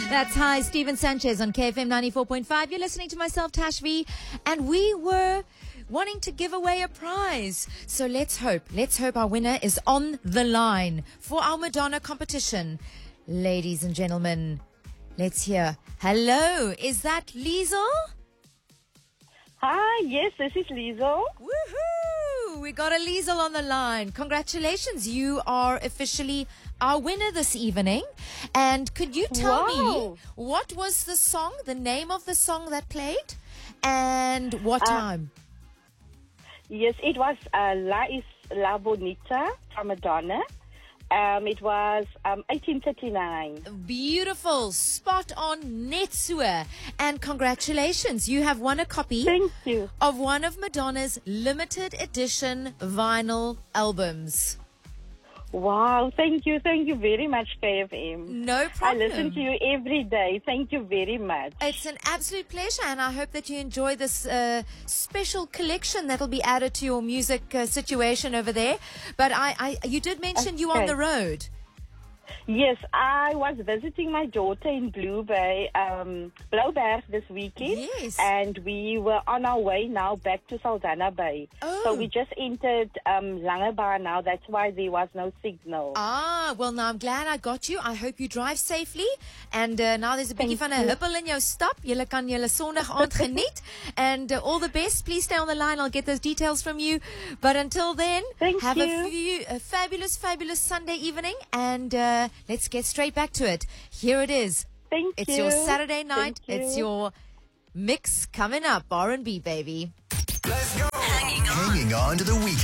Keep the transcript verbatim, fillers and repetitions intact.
That's Hi, Stephen Sanchez on K F M ninety-four point five. You're listening to myself, Tash V, and we were wanting to give away a prize. So let's hope, let's hope our winner is on the line for our Madonna competition. Ladies and gentlemen, let's hear. Hello, is that Liesel? Hi, yes, this is Liesel. Woohoo! We got a Liesel on the line. Congratulations, you are officially our winner this evening. And could you tell Wow. me what was the song, the name of the song that played, and what Uh, time? Yes, it was uh, La is La Bonita from Madonna. Um, it was um, eighteen thirty-nine. Beautiful, spot on, Netsua. And congratulations, you have won a copy Thank you. of one of Madonna's limited edition vinyl albums. Wow, thank you. Thank you very much, K F M. No I problem. listen to you every day. Thank you very much. It's an absolute pleasure, and I hope that you enjoy this uh, special collection that'll be added to your music uh, situation over there. But I, I, you did mention you on Okay. the road. Yes, I was visiting my daughter in Blue Bay, um, Blouberg this weekend. Yes. And we were on our way now back to Saldanha Bay. Oh. So we just entered um, Langebar now. That's why there was no signal. Ah, well, now I'm glad I got you. I hope you drive safely. And uh, now there's a bietjie van 'n huppel in jou stap. Julle kan julle Sondag aand geniet. And uh, all the best. Please stay on the line. I'll get those details from you. But until then, Thank have you. a, few, a fabulous, fabulous Sunday evening. And uh, let's get straight back to it. Here it is. Thank It's you. your Saturday night. Thank It's you. your mix coming up. R and B, baby. Hanging on to the weekend.